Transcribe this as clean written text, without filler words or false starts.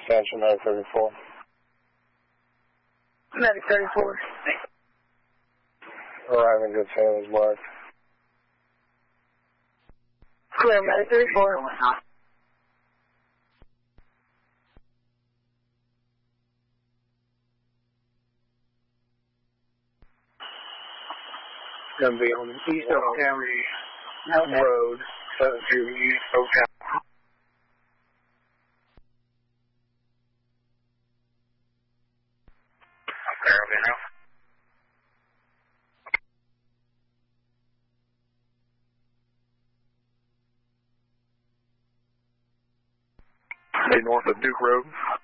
extension, Medic 34. Medic 34. Arriving good Sailor's Mark. Clear, Medic 34. Going to be on East Oak County Road, to East Oak County. There, over now. North of Duke Road.